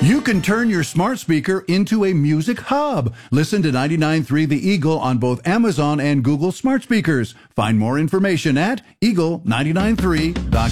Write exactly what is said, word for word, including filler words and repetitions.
You can turn your smart speaker into a music hub. Listen to ninety-nine point three The Eagle on both Amazon and Google smart speakers. Find more information at eagle nine nine three dot com.